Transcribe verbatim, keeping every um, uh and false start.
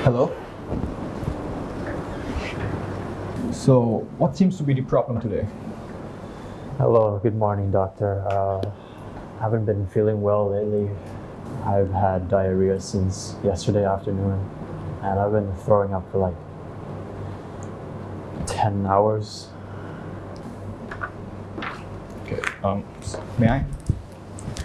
Hello? So, what seems to be the problem today? Hello, good morning, doctor. Uh, haven't been feeling well lately. I've had diarrhea since yesterday afternoon, and I've been throwing up for like ten hours. Okay, um, may I?